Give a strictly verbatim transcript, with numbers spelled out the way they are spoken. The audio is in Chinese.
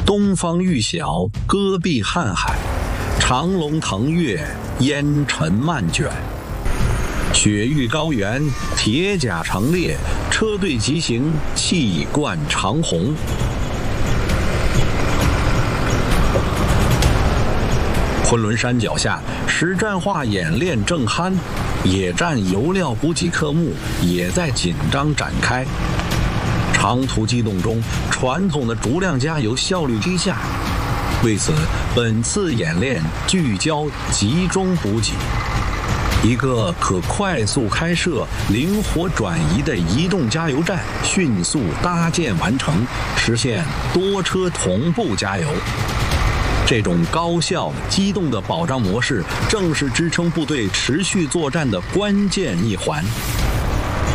东方欲晓，戈壁瀚海，长龙腾跃，烟尘漫卷。雪域高原，铁甲成列，车队疾行，气贯长虹。昆仑山脚下，实战化演练正酣，野战油料补给科目也在紧张展开。长途机动中，传统的逐量加油效率低下，为此，本次演练聚焦集中补给。一个可快速开设、灵活转移的移动加油站迅速搭建完成，实现多车同步加油。这种高效机动的保障模式，正是支撑部队持续作战的关键一环。